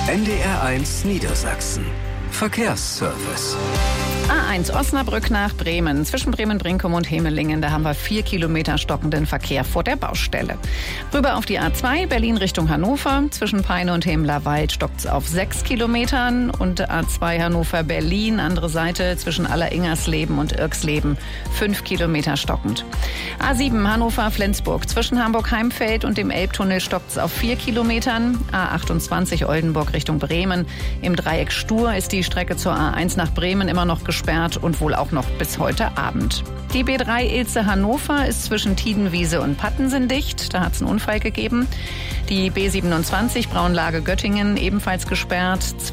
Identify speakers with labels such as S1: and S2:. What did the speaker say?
S1: NDR1 Niedersachsen. Verkehrsservice.
S2: A1 Osnabrück nach Bremen. Zwischen Bremen-Brinkum und Hemelingen, da haben wir 4 Kilometer stockenden Verkehr vor der Baustelle. Rüber auf die A2, Berlin Richtung Hannover. Zwischen Peine und Hemlerwald stockt es auf 6 Kilometern. Und A2 Hannover-Berlin, andere Seite, zwischen Alleringersleben und Irksleben, 5 Kilometer stockend. A7 Hannover-Flensburg. Zwischen Hamburg-Heimfeld und dem Elbtunnel stockt es auf 4 Kilometern. A28 Oldenburg Richtung Bremen. Im Dreieck Stur ist die Strecke zur A1 nach Bremen immer noch gesperrt und wohl auch noch bis heute Abend. Die B3 Ilze-Hannover ist zwischen Tiedenwiese und Pattensen dicht. Da hat es einen Unfall gegeben. Die B27 Braunlage-Göttingen ebenfalls gesperrt.